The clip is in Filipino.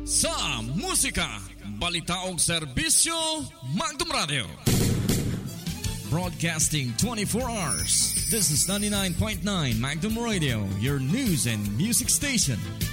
sa musika, balita o serbisyo, Magdum Radio. Broadcasting 24 hours. This is 99.9 Magdum Radio, your news and music station.